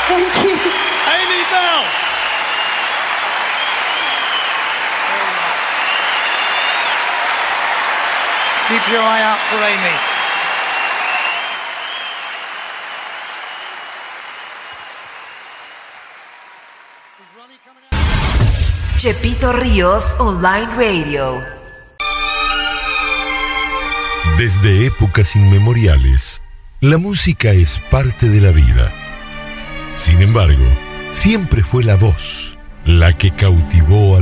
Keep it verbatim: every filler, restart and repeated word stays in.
Thank you. Amy Bell. Keep your eye out for Amy. Chepito Ríos Online Radio. Desde épocas inmemoriales, la música es parte de la vida. Sin embargo, siempre fue la voz la que cautivó a